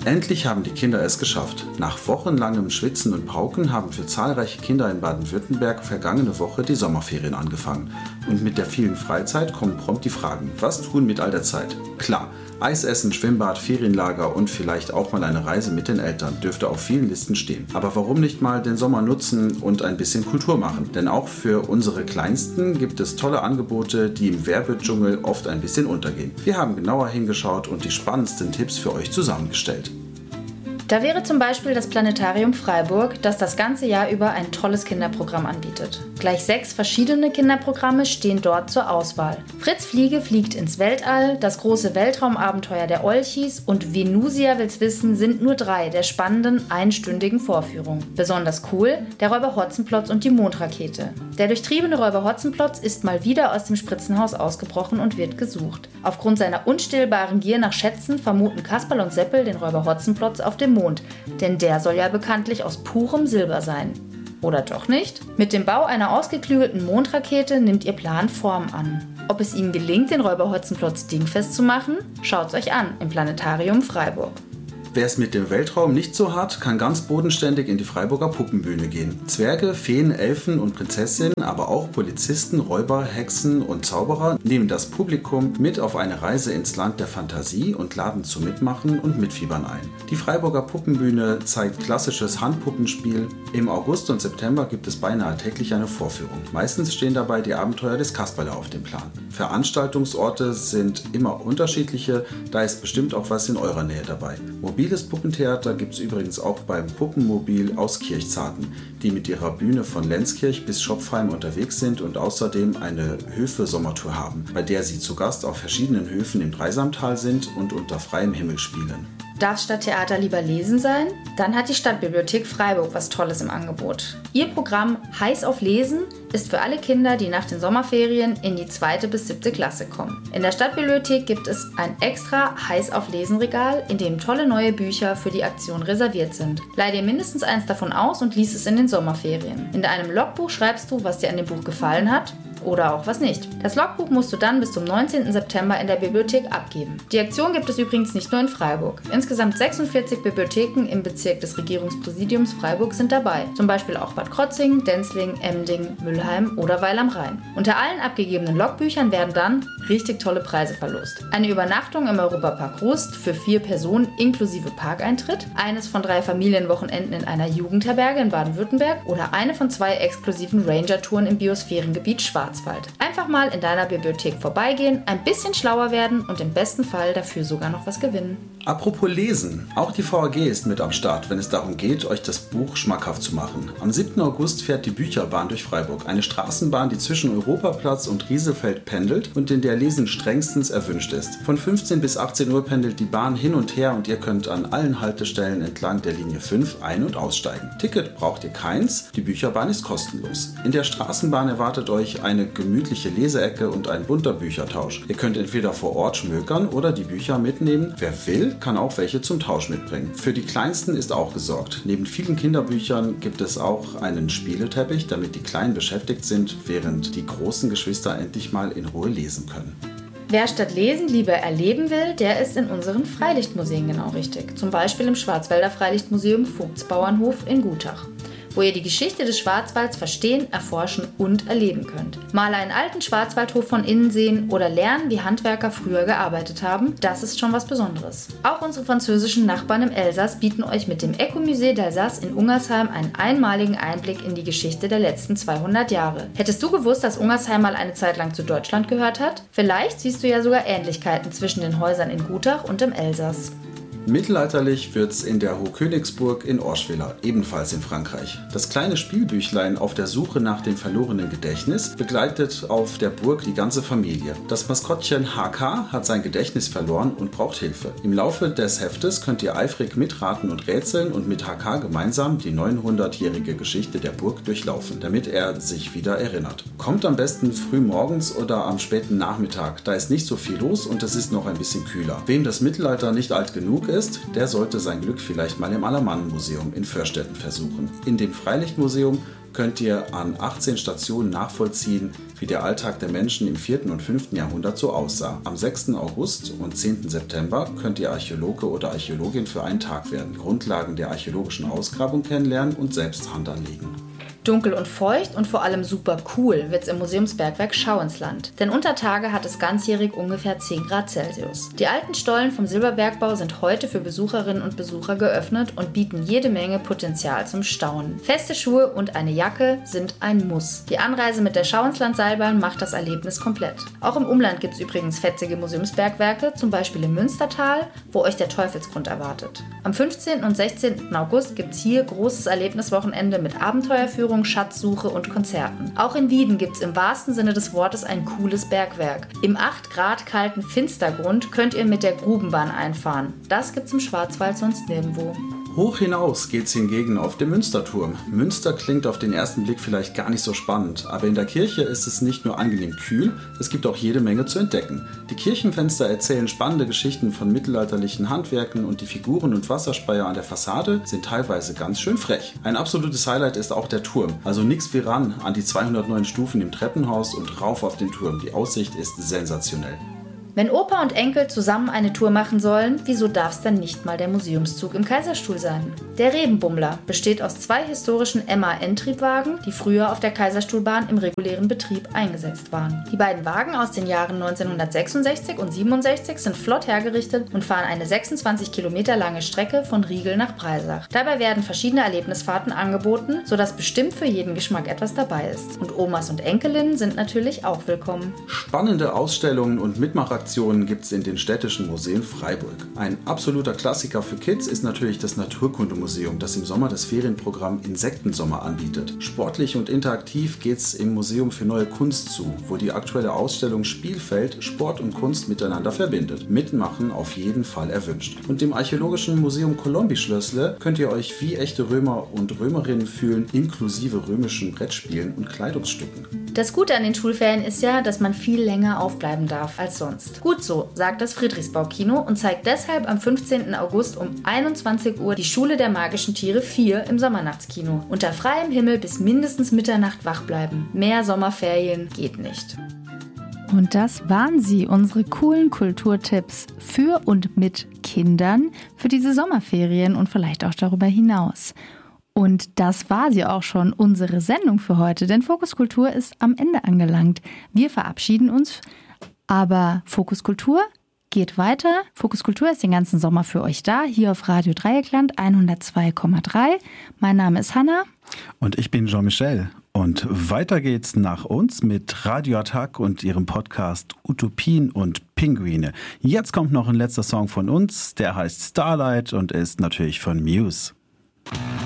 Endlich haben die Kinder es geschafft. Nach wochenlangem Schwitzen und Pauken haben für zahlreiche Kinder in Baden-Württemberg vergangene Woche die Sommerferien angefangen. Und mit der vielen Freizeit kommen prompt die Fragen, was tun mit all der Zeit? Klar, Eis essen, Schwimmbad, Ferienlager und vielleicht auch mal eine Reise mit den Eltern dürfte auf vielen Listen stehen. Aber warum nicht mal den Sommer nutzen und ein bisschen Kultur machen? Denn auch für unsere Kleinsten gibt es tolle Angebote, die im Werbedschungel oft ein bisschen untergehen. Wir haben genauer hingeschaut und die spannendsten Tipps für euch zusammengestellt. Da wäre zum Beispiel das Planetarium Freiburg, das das ganze Jahr über ein tolles Kinderprogramm anbietet. Gleich 6 verschiedene Kinderprogramme stehen dort zur Auswahl. Fritz Fliege fliegt ins Weltall, das große Weltraumabenteuer der Olchis und Venusia will's wissen sind nur 3 der spannenden einstündigen Vorführungen. Besonders cool, der Räuber Hotzenplotz und die Mondrakete. Der durchtriebene Räuber Hotzenplotz ist mal wieder aus dem Spritzenhaus ausgebrochen und wird gesucht. Aufgrund seiner unstillbaren Gier nach Schätzen vermuten Kasperl und Seppel den Räuber Hotzenplotz auf dem Mond, denn der soll ja bekanntlich aus purem Silber sein. Oder doch nicht? Mit dem Bau einer ausgeklügelten Mondrakete nimmt ihr Plan Form an. Ob es ihnen gelingt, den Räuber Hotzenplotz dingfest zu machen? Schaut's euch an im Planetarium Freiburg. Wer es mit dem Weltraum nicht so hat, kann ganz bodenständig in die Freiburger Puppenbühne gehen. Zwerge, Feen, Elfen und Prinzessinnen, aber auch Polizisten, Räuber, Hexen und Zauberer nehmen das Publikum mit auf eine Reise ins Land der Fantasie und laden zum Mitmachen und Mitfiebern ein. Die Freiburger Puppenbühne zeigt klassisches Handpuppenspiel. Im August und September gibt es beinahe täglich eine Vorführung. Meistens stehen dabei die Abenteuer des Kasperle auf dem Plan. Veranstaltungsorte sind immer unterschiedliche, da ist bestimmt auch was in eurer Nähe dabei. Mobiles Puppentheater gibt es übrigens auch beim Puppenmobil aus Kirchzarten, die mit ihrer Bühne von Lenzkirch bis Schopfheim unterwegs sind und außerdem eine Höfe-Sommertour haben, bei der sie zu Gast auf verschiedenen Höfen im Dreisamtal sind und unter freiem Himmel spielen. Darf Stadttheater lieber lesen sein? Dann hat die Stadtbibliothek Freiburg was Tolles im Angebot. Ihr Programm Heiß auf Lesen ist für alle Kinder, die nach den Sommerferien in die 2. bis 7. Klasse kommen. In der Stadtbibliothek gibt es ein extra Heiß auf Lesen Regal, in dem tolle neue Bücher für die Aktion reserviert sind. Leih dir mindestens eins davon aus und lies es in den Sommerferien. In deinem Logbuch schreibst du, was dir an dem Buch gefallen hat oder auch was nicht. Das Logbuch musst du dann bis zum 19. September in der Bibliothek abgeben. Die Aktion gibt es übrigens nicht nur in Freiburg. Insgesamt 46 Bibliotheken im Bezirk des Regierungspräsidiums Freiburg sind dabei. Zum Beispiel auch Bad Krotzing, Denzling, Emding, Müllheim oder Weil am Rhein. Unter allen abgegebenen Logbüchern werden dann richtig tolle Preise verlost. Eine Übernachtung im Europapark Rust für 4 Personen inklusive Parkeintritt, eines von 3 Familienwochenenden in einer Jugendherberge in Baden-Württemberg oder eine von 2 exklusiven Ranger-Touren im Biosphärengebiet Schwarzwald. Einfach mal in deiner Bibliothek vorbeigehen, ein bisschen schlauer werden und im besten Fall dafür sogar noch was gewinnen. Apropos Lesen, auch die VAG ist mit am Start, wenn es darum geht, euch das Buch schmackhaft zu machen. Am 7. August fährt die Bücherbahn durch Freiburg, eine Straßenbahn, die zwischen Europaplatz und Rieselfeld pendelt und in der Lesen strengstens erwünscht ist. Von 15 bis 18 Uhr pendelt die Bahn hin und her und ihr könnt an allen Haltestellen entlang der Linie 5 ein- und aussteigen. Ticket braucht ihr keins, die Bücherbahn ist kostenlos. In der Straßenbahn erwartet euch eine gemütliche Leseecke und ein bunter Büchertausch. Ihr könnt entweder vor Ort schmökern oder die Bücher mitnehmen. Wer will, kann auch welche zum Tausch mitbringen. Für die Kleinsten ist auch gesorgt. Neben vielen Kinderbüchern gibt es auch einen Spieleteppich, damit die Kleinen beschäftigt sind, während die großen Geschwister endlich mal in Ruhe lesen können. Wer statt Lesen lieber erleben will, der ist in unseren Freilichtmuseen genau richtig. Zum Beispiel im Schwarzwälder Freilichtmuseum Vogtsbauernhof in Gutach, wo ihr die Geschichte des Schwarzwalds verstehen, erforschen und erleben könnt. Mal einen alten Schwarzwaldhof von innen sehen oder lernen, wie Handwerker früher gearbeitet haben, das ist schon was Besonderes. Auch unsere französischen Nachbarn im Elsass bieten euch mit dem Ecomusée d'Alsace in Ungersheim einen einmaligen Einblick in die Geschichte der letzten 200 Jahre. Hättest du gewusst, dass Ungersheim mal eine Zeit lang zu Deutschland gehört hat? Vielleicht siehst du ja sogar Ähnlichkeiten zwischen den Häusern in Gutach und im Elsass. Mittelalterlich wird's in der Hohkönigsburg in Orschwiller, ebenfalls in Frankreich. Das kleine Spielbüchlein auf der Suche nach dem verlorenen Gedächtnis begleitet auf der Burg die ganze Familie. Das Maskottchen HK hat sein Gedächtnis verloren und braucht Hilfe. Im Laufe des Heftes könnt ihr eifrig mitraten und rätseln und mit HK gemeinsam die 900-jährige Geschichte der Burg durchlaufen, damit er sich wieder erinnert. Kommt am besten früh morgens oder am späten Nachmittag, da ist nicht so viel los und es ist noch ein bisschen kühler. Wem das Mittelalter nicht alt genug ist, der sollte sein Glück vielleicht mal im Allermannenmuseum in Vörstetten versuchen. In dem Freilichtmuseum könnt ihr an 18 Stationen nachvollziehen, wie der Alltag der Menschen im 4. und 5. Jahrhundert so aussah. Am 6. August und 10. September könnt ihr Archäologe oder Archäologin für einen Tag werden, Grundlagen der archäologischen Ausgrabung kennenlernen und selbst Hand anlegen. Dunkel und feucht und vor allem super cool wird's im Museumsbergwerk Schauinsland. Denn unter Tage hat es ganzjährig ungefähr 10 Grad Celsius. Die alten Stollen vom Silberbergbau sind heute für Besucherinnen und Besucher geöffnet und bieten jede Menge Potenzial zum Staunen. Feste Schuhe und eine Jacke sind ein Muss. Die Anreise mit der Schauinsland-Seilbahn macht das Erlebnis komplett. Auch im Umland gibt's übrigens fetzige Museumsbergwerke, zum Beispiel im Münstertal, wo euch der Teufelsgrund erwartet. Am 15. und 16. August gibt's hier großes Erlebniswochenende mit Abenteuerführung, Schatzsuche und Konzerten. Auch in Wieden gibt es im wahrsten Sinne des Wortes ein cooles Bergwerk. Im 8 Grad kalten Finstergrund könnt ihr mit der Grubenbahn einfahren. Das gibt's im Schwarzwald sonst nirgendwo. Hoch hinaus geht's hingegen auf den Münsterturm. Münster klingt auf den ersten Blick vielleicht gar nicht so spannend, aber in der Kirche ist es nicht nur angenehm kühl, es gibt auch jede Menge zu entdecken. Die Kirchenfenster erzählen spannende Geschichten von mittelalterlichen Handwerken und die Figuren und Wasserspeier an der Fassade sind teilweise ganz schön frech. Ein absolutes Highlight ist auch der Turm, also nix wie ran an die 209 Stufen im Treppenhaus und rauf auf den Turm. Die Aussicht ist sensationell. Wenn Opa und Enkel zusammen eine Tour machen sollen, wieso darf es dann nicht mal der Museumszug im Kaiserstuhl sein? Der Rebenbummler besteht aus 2 historischen MAN-Triebwagen, die früher auf der Kaiserstuhlbahn im regulären Betrieb eingesetzt waren. Die beiden Wagen aus den Jahren 1966 und 67 sind flott hergerichtet und fahren eine 26 Kilometer lange Strecke von Riegel nach Breisach. Dabei werden verschiedene Erlebnisfahrten angeboten, sodass bestimmt für jeden Geschmack etwas dabei ist. Und Omas und Enkelinnen sind natürlich auch willkommen. Spannende Ausstellungen und Mitmachaktionen gibt es in den städtischen Museen Freiburg. Ein absoluter Klassiker für Kids ist natürlich das Naturkundemuseum, das im Sommer das Ferienprogramm Insektensommer anbietet. Sportlich und interaktiv geht es im Museum für neue Kunst zu, wo die aktuelle Ausstellung Spielfeld Sport und Kunst miteinander verbindet. Mitmachen auf jeden Fall erwünscht. Und im archäologischen Museum Kolombi-Schlössle könnt ihr euch wie echte Römer und Römerinnen fühlen, inklusive römischen Brettspielen und Kleidungsstücken. Das Gute an den Schulferien ist ja, dass man viel länger aufbleiben darf als sonst. Gut so, sagt das Friedrichsbau-Kino und zeigt deshalb am 15. August um 21 Uhr die Schule der magischen Tiere 4 im Sommernachtskino. Unter freiem Himmel bis mindestens Mitternacht wach bleiben. Mehr Sommerferien geht nicht. Und das waren sie, unsere coolen Kulturtipps für und mit Kindern für diese Sommerferien und vielleicht auch darüber hinaus. Und das war sie auch schon, unsere Sendung für heute, denn Fokus Kultur ist am Ende angelangt. Wir verabschieden uns, aber Fokus Kultur geht weiter. Fokus Kultur ist den ganzen Sommer für euch da, hier auf Radio Dreieckland 102,3. Mein Name ist Hanna. Und ich bin Jean-Michel. Und weiter geht's nach uns mit Radio Attack und ihrem Podcast Utopien und Pinguine. Jetzt kommt noch ein letzter Song von uns, der heißt Starlight und ist natürlich von Muse.